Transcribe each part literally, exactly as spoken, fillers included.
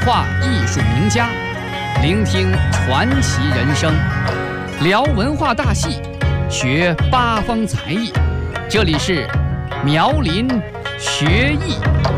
话艺术名家，聆听传奇人生，聊文化大戏，学八方才艺。这里是苗林学艺。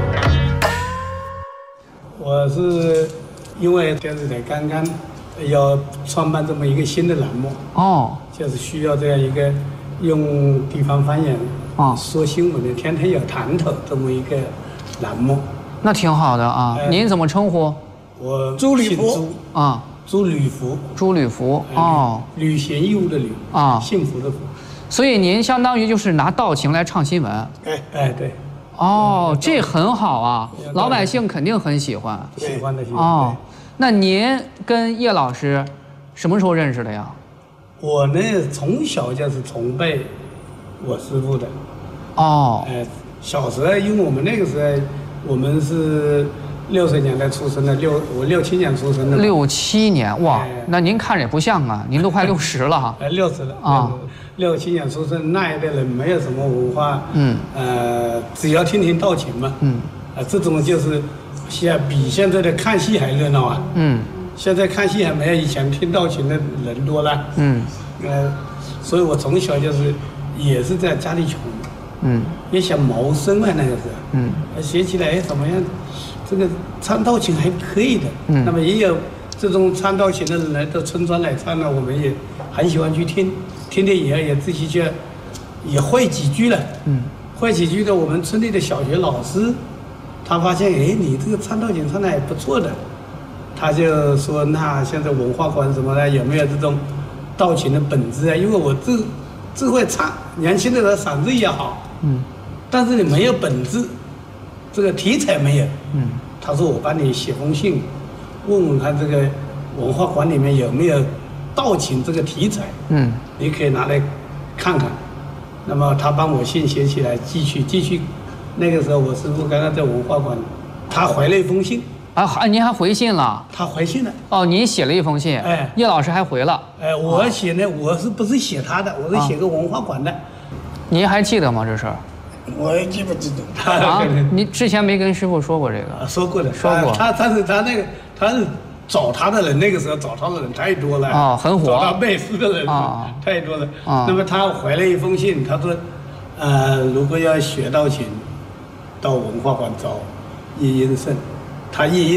我是因为电视台刚刚要创办这么一个新的栏目哦， 就是需要这样一个用地方方言哦说新闻的，天天有谈头这么一个栏目。 那挺好的啊。呃、您怎么称呼？ 我朱吕福啊， 朱吕福， 朱吕福哦， 履行义务的履啊，幸福的福。 所以您相当于就是拿道情来唱新闻。 哎哎对。 哦，这很好啊，老百姓肯定很喜欢。 喜欢的喜欢。 哦，那您跟叶老师什么时候认识的呀？ 我呢，从小就是崇拜我师父的。 哦。 呃，小时候，因为我们那个时候，我们是六十年代出生的，六我六七年出生的。 六七年哇，哎、那您看着也不像啊，您都快六十了哈。 哎，六十了啊。六七年出生那一代人没有什么文化，嗯，呃，只要听听道情嘛，嗯，啊、呃，这种就是现比现在的看戏还热闹啊，嗯，现在看戏还没有以前听道情的人多了，嗯，呃，所以我从小就是也是在家里穷，嗯，也想谋生嘛那个时候，嗯，学起来怎么样，这个唱道情还可以的，嗯，那么也有这种唱道情的人来到村庄来唱呢，我们也很喜欢去听。听听以后也自己就也会几句了，嗯，会几句的。我们村里的小学老师，他发现，哎，你这个唱道情唱的还不错的，他就说，那现在文化馆什么的有没有这种道情的本子啊？因为我自自会唱，年轻的时候嗓子也好，嗯，但是你没有本子，这个题材没有，嗯，他说我帮你写封信，问问看这个文化馆里面有没有道情这个题材，嗯，你可以拿来看看。那么他帮我信写起来，继续继续。那个时候我师父刚刚在文化馆，他回了一封信啊，您还回信了？ 他回信了。 哦，您写了一封信，哎，叶老师还回了。 哎，我写呢，我是不是写他的？我是写个文化馆的。啊、 您还记得吗？这事儿？ 我也记不记得。 啊，您之前没跟师父说过这个？ 啊，说过的， 说过。 他他是他那个他是。找他的人，那个时候找他的人太多了啊、哦，很火。 找他拜师的人、哦、太多了。哦、那么他回了一封信，他说：“呃，如果要学道情，到文化馆找叶英胜，他叶英。”